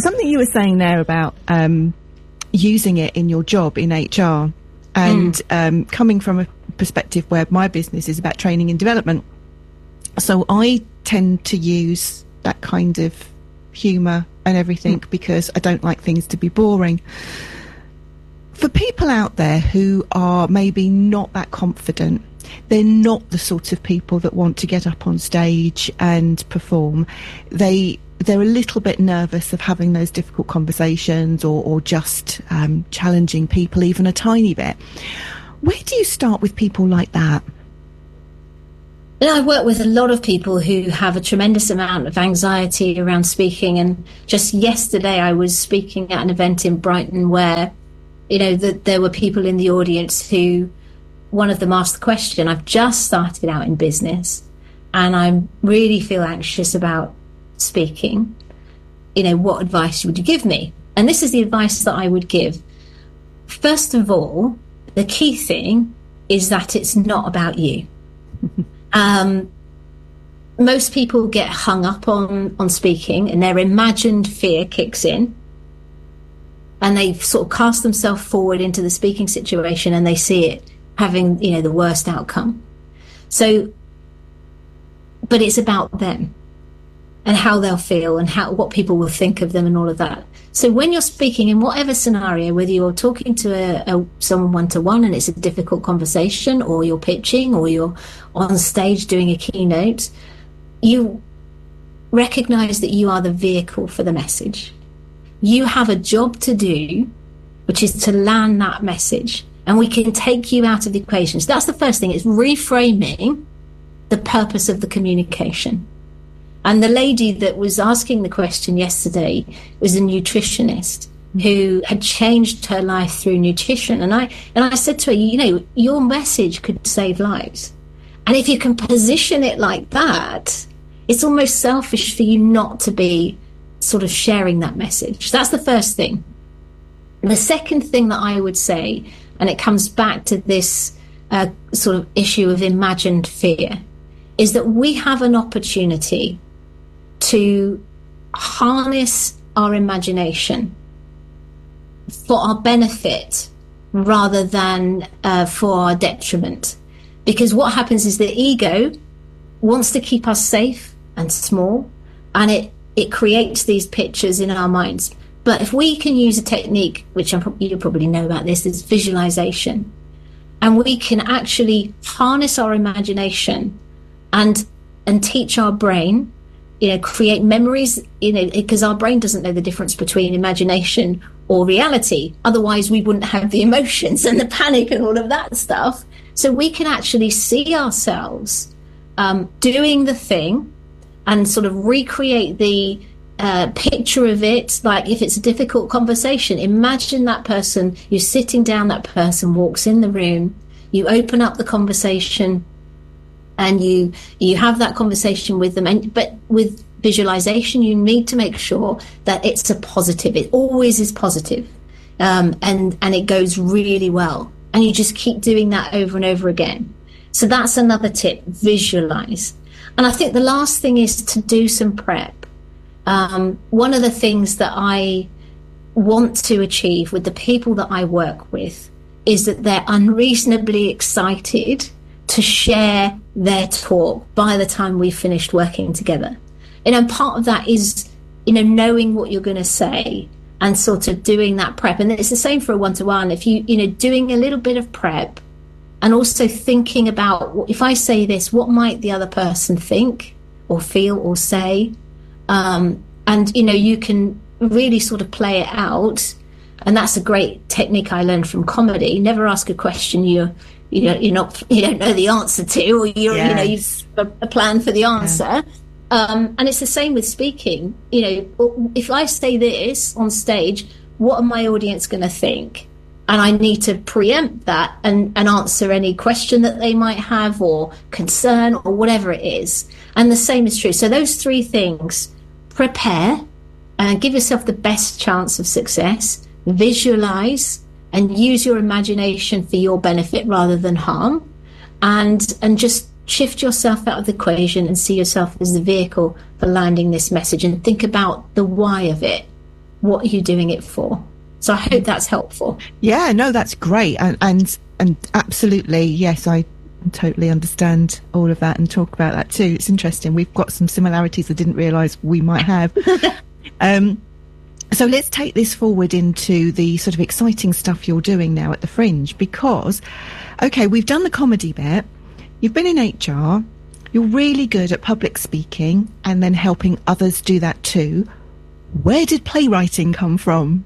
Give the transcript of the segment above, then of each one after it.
something you were saying there about using it in your job in HR, and coming from a perspective where my business is about training and development. So I tend to use that kind of humour and everything because I don't like things to be boring. For people out there who are maybe not that confident, they're not the sort of people that want to get up on stage and perform. They're a little bit nervous of having those difficult conversations or just challenging people even a tiny bit. Where do you start with people like that? I work with a lot of people who have a tremendous amount of anxiety around speaking. And just yesterday I was speaking at an event in Brighton where, there were people in the audience who, one of them asked the question, I've just started out in business and I really feel anxious about speaking. What advice would you give me? And this is the advice that I would give. First of all, the key thing is that it's not about you. Most people get hung up on speaking and their imagined fear kicks in and they sort of cast themselves forward into the speaking situation and they see it having, the worst outcome. So, but it's about them and how they'll feel and what people will think of them and all of that. So when you're speaking in whatever scenario, whether you're talking to someone one-to-one and it's a difficult conversation, or you're pitching, or you're on stage doing a keynote, you recognize that you are the vehicle for the message. You have a job to do, which is to land that message. And we can take you out of the equation. So that's the first thing. It's reframing the purpose of the communication. And the lady that was asking the question yesterday was a nutritionist who had changed her life through nutrition. And I said to her, your message could save lives. And if you can position it like that, it's almost selfish for you not to be sort of sharing that message. That's the first thing. And the second thing that I would say, and it comes back to this sort of issue of imagined fear, is that we have an opportunity to harness our imagination for our benefit rather than for our detriment. Because what happens is the ego wants to keep us safe and small, and it creates these pictures in our minds. But if we can use a technique, which you probably know about this, is visualization, and we can actually harness our imagination and teach our brain, create memories, because our brain doesn't know the difference between imagination or reality. Otherwise, we wouldn't have the emotions and the panic and all of that stuff. So we can actually see ourselves doing the thing and sort of recreate the picture of it. Like if it's a difficult conversation, imagine that person, you're sitting down, that person walks in the room, you open up the conversation and you have that conversation with them. But with visualization, you need to make sure that it's a positive. It always is positive. And it goes really well. And you just keep doing that over and over again. So that's another tip, visualize. And I think the last thing is to do some prep. One of the things that I want to achieve with the people that I work with is that they're unreasonably excited to share their talk by the time we've finished working together. And part of that is, knowing what you're going to say and sort of doing that prep. And it's the same for a one-to-one. If doing a little bit of prep and also thinking about, if I say this, what might the other person think or feel or say? And you can really sort of play it out. And that's a great technique I learned from comedy. Never ask a question you don't know the answer to, or you've got a plan for the answer. Yeah. And it's the same with speaking. If I say this on stage, what are my audience going to think? And I need to preempt that and answer any question that they might have or concern or whatever it is. And the same is true. So those three things: prepare and give yourself the best chance of success, visualize and use your imagination for your benefit rather than harm, and just shift yourself out of the equation and see yourself as the vehicle for landing this message, and think about the why of it. what are you doing it for? So I hope that's helpful. Yeah, no, that's great. And absolutely, yes, I totally understand all of that and talk about that too. It's interesting. We've got some similarities I didn't realise we might have. So let's take this forward into the sort of exciting stuff you're doing now at the Fringe, because, okay, we've done the comedy bit. You've been in HR. You're really good at public speaking and then helping others do that too. Where did playwriting come from?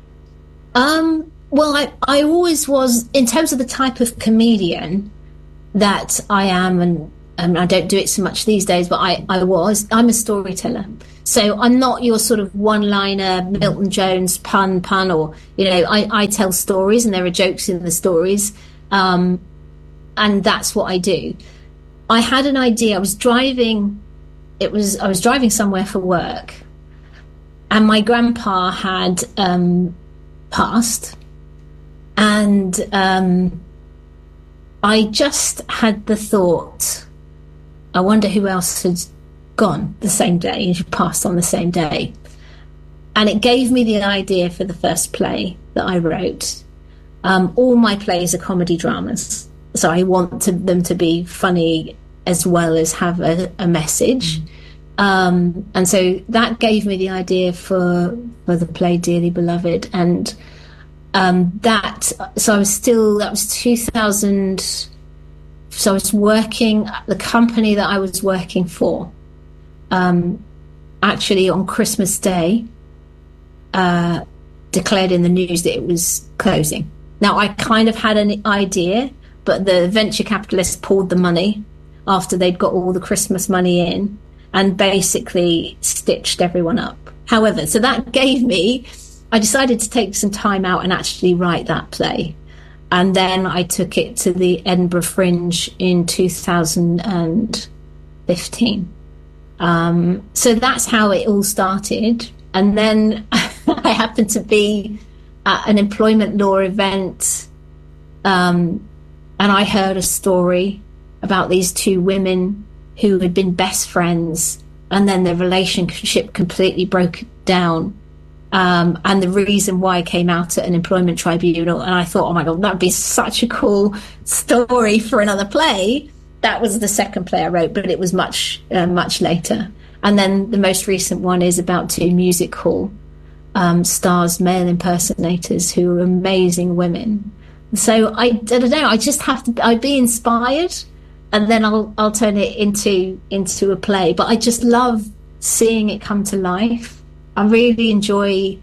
Well, I always was, in terms of the type of comedian that I am, and I don't do it so much these days, but I'm a storyteller. So I'm not your sort of one-liner, Milton Jones, pun, or, I tell stories and there are jokes in the stories. And that's what I do. I had an idea. I was driving somewhere for work, and my grandpa had passed, and I just had the thought, I wonder who else had gone the same day and passed on the same day. And it gave me the idea for the first play that I wrote. All my plays are comedy dramas, so I want them to be funny as well as have a message. And so that gave me the idea for the play Dearly Beloved. And that was 2000. So I was working at the company that I was working for. Actually on Christmas Day, declared in the news that it was closing. Now, I kind of had an idea, but the venture capitalists pulled the money after they'd got all the Christmas money in and basically stitched everyone up. However, so that gave me, I decided to take some time out and actually write that play. And then I took it to the Edinburgh Fringe in 2015. So that's how it all started. And then I happened to be at an employment law event, and I heard a story about these two women who had been best friends, and then their relationship completely broke down. And the reason why came out at an employment tribunal. And I thought, oh my God, that'd be such a cool story for another play. That was the second play I wrote, but it was much later. And then the most recent one is about two music hall stars, male impersonators who are amazing women. So I don't know, I just have to, I'd be inspired, and then I'll turn it into a play. But I just love seeing it come to life. I really enjoy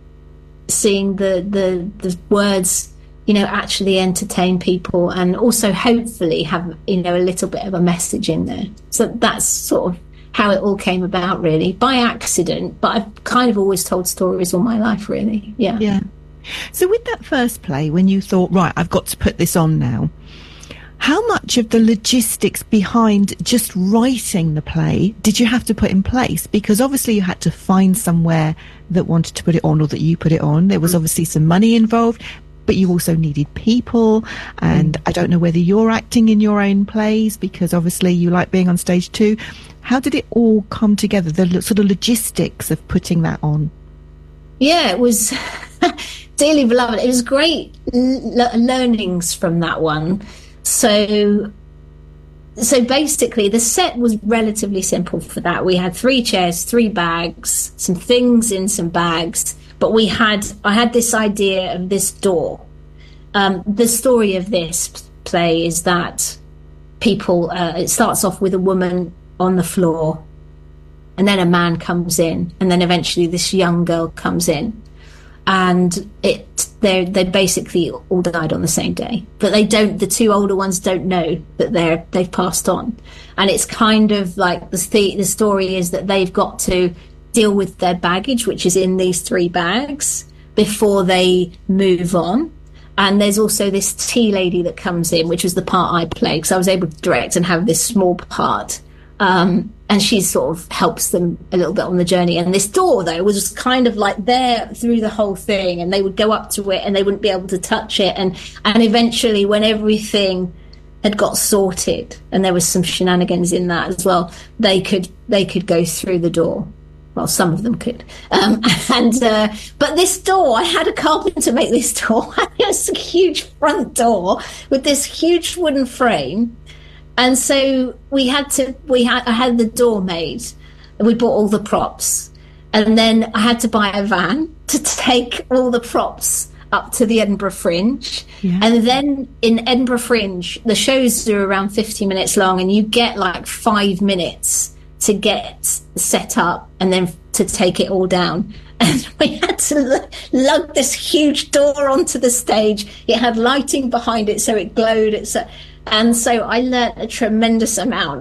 seeing the words, actually entertain people, and also hopefully have, a little bit of a message in there. So that's sort of how it all came about, really, by accident. But I've kind of always told stories all my life, really. Yeah. Yeah. So with that first play, when you thought, right, I've got to put this on now, how much of the logistics behind just writing the play did you have to put in place? Because obviously you had to find somewhere that wanted to put it on, or that you put it on. There was obviously some money involved, but you also needed people. And I don't know whether you're acting in your own plays, because obviously you like being on stage too. How did it all come together, the sort of logistics of putting that on? Yeah, it was Dearly Beloved. It was great learnings from that one. So basically the set was relatively simple for that. We had 3 chairs, 3 bags, some things in some bags, but I had this idea of this door. The story of this play is that people, it starts off with a woman on the floor, and then a man comes in, and then eventually this young girl comes in. And they basically all died on the same day, but the 2 older ones don't know that they've passed on. And it's kind of like the story is that they've got to deal with their baggage, which is in these 3 bags, before they move on. And there's also this tea lady that comes in, which was the part I played, because I was able to direct and have this small part. And she sort of helps them a little bit on the journey. And this door, though, was just kind of like there through the whole thing, and they would go up to it and they wouldn't be able to touch it. And eventually, when everything had got sorted, and there was some shenanigans in that as well, they could go through the door. Well, some of them could. But this door, I had a carpenter make this door. It's a huge front door with this huge wooden frame. And so I had the door made, and we bought all the props. And then I had to buy a van to take all the props up to the Edinburgh Fringe. Yeah. And then in Edinburgh Fringe, the shows are around 50 minutes long, and you get like 5 minutes to get set up and then to take it all down. And we had to lug this huge door onto the stage. It had lighting behind it, so it glowed. And so I learnt a tremendous amount.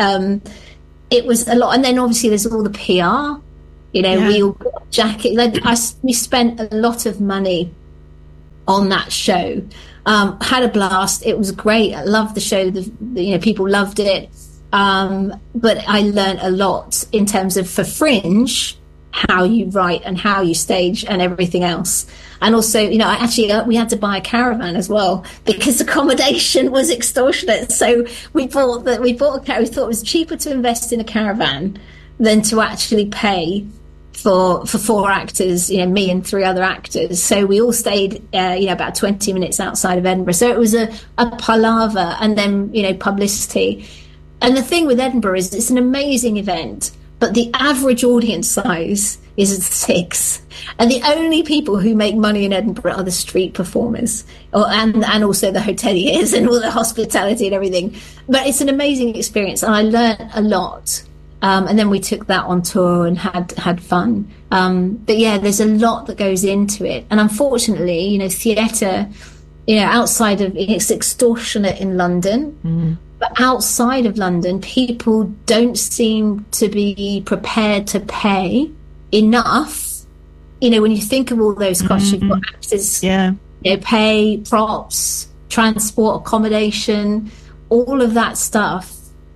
It was a lot. And then obviously there's all the PR. We all got jackets. We spent a lot of money on that show. Had a blast. It was great. I loved the show. People loved it. But I learned a lot in terms of, for Fringe, how you write and how you stage and everything else. And also, we had to buy a caravan as well because accommodation was extortionate. So we bought a caravan. We thought it was cheaper to invest in a caravan than to actually pay for 4 actors, me and 3 other actors. So we all stayed, about 20 minutes outside of Edinburgh. So it was a palaver, and then, publicity. And the thing with Edinburgh is it's an amazing event, but the average audience size is 6. And the only people who make money in Edinburgh are the street performers, and also the hoteliers and all the hospitality and everything. But it's an amazing experience, and I learned a lot. And then we took that on tour and had fun. But yeah, there's a lot that goes into it. And unfortunately, theatre, outside of, it's extortionate in London, but outside of London, people don't seem to be prepared to pay enough. When you think of all those costs, you've got actors, pay, props, transport, accommodation, all of that stuff.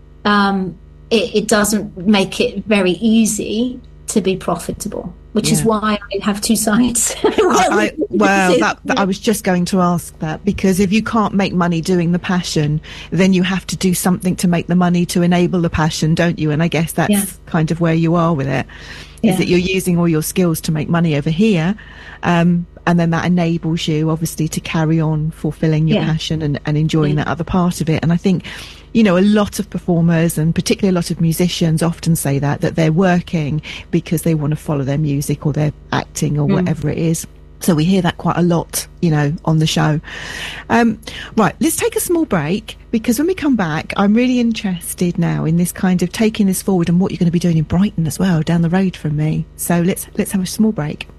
It doesn't make it very easy to be profitable, which is why I have 2 sides. I was just going to ask that, because if you can't make money doing the passion, then you have to do something to make the money to enable the passion, don't you? And I guess that's kind of where you are with it, is that you're using all your skills to make money over here. And then that enables you, obviously, to carry on fulfilling your passion and enjoying that other part of it. And I think, a lot of performers, and particularly a lot of musicians, often say that they're working because they want to follow their music or their acting or whatever it is. So we hear that quite a lot, on the show. Right, let's take a small break, because when we come back, I'm really interested now in this kind of taking this forward and what you're going to be doing in Brighton as well, down the road from me. So let's have a small break.